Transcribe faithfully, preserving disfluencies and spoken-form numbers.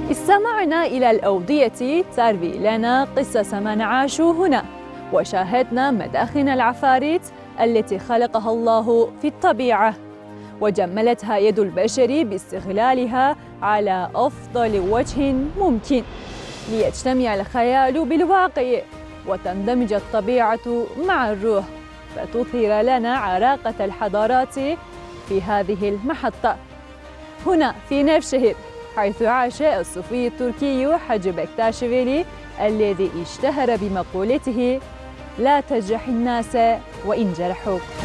استمعنا إلى الأودية تروي لنا قصص من عاشوا هنا، وشاهدنا مداخن العفاريت التي خلقها الله في الطبيعة وجملتها يد البشر باستغلالها على أفضل وجه ممكن، ليجتمع الخيال بالواقع وتندمج الطبيعة مع الروح، فتظهر لنا عراقة الحضارات في هذه المحطة هنا في نفشهر، حيث عاش الصوفي التركي حاج بكتاشفيلي الذي اشتهر بمقولته: لا تجرح الناس وإن جرحوك.